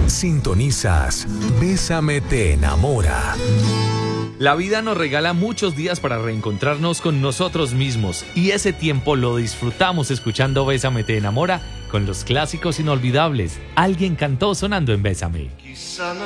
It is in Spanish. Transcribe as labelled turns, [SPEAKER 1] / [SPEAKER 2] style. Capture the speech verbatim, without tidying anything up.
[SPEAKER 1] Sintonizas Bésame te enamora.
[SPEAKER 2] La vida nos regala muchos días para reencontrarnos con nosotros mismos y ese tiempo lo disfrutamos escuchando Bésame te enamora con los clásicos inolvidables. Alguien cantó sonando en Bésame.
[SPEAKER 3] Quizá no